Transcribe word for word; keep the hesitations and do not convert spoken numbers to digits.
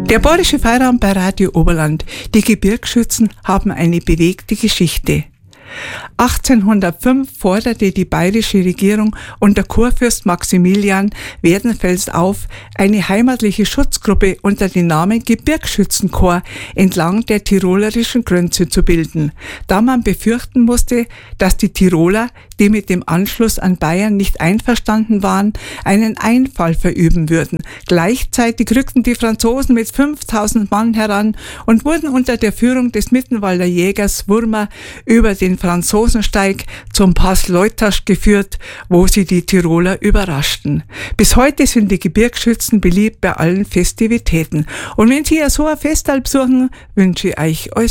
Der Bayerische Freiraum bei Radio Oberland. Die Gebirgsschützen haben eine bewegte Geschichte. achtzehnhundertfünf forderte die bayerische Regierung unter Kurfürst Maximilian Werdenfels auf, eine heimatliche Schutzgruppe unter dem Namen Gebirgsschützenkorps entlang der tirolerischen Grenze zu bilden, da man befürchten musste, dass die Tiroler, die mit dem Anschluss an Bayern nicht einverstanden waren, einen Einfall verüben würden. Gleichzeitig rückten die Franzosen mit fünftausend Mann heran und wurden unter der Führung des Mittenwalder Jägers Wurmer über den Franzosensteig zum Pass Leutasch geführt, wo sie die Tiroler überraschten. Bis heute sind die Gebirgsschützen beliebt bei allen Festivitäten. Und wenn Sie ja so ein Festal besuchen, wünsche ich euch alles